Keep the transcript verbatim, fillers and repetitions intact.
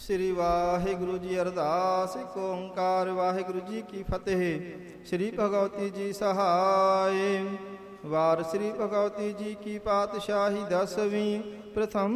ਸ੍ਰੀ ਵਾਹਿਗੁਰੂ ਜੀ ਅਰਦਾਸ। ਏਕ ਓੰਕਾਰ ਵਾਹਿਗੁਰੂ ਜੀ ਕੀ ਫਤਿਹ। ਸ੍ਰੀ ਭਗਵਤੀ ਜੀ ਸਹਾਇ। ਵਾਰ ਸ੍ਰੀ ਭਗਵਤੀ ਜੀ ਕੀ ਪਾਤਸ਼ਾਹੀ ਦਸਵੀਂ। ਪ੍ਰਥਮ